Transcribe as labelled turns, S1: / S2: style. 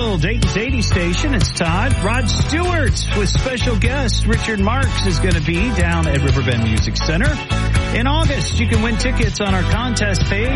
S1: local Dayton's 80 station. It's Todd. Rod Stewart with special guest Richard Marks is going to be down at Riverbend Music Center. In August, you can win tickets on our contest page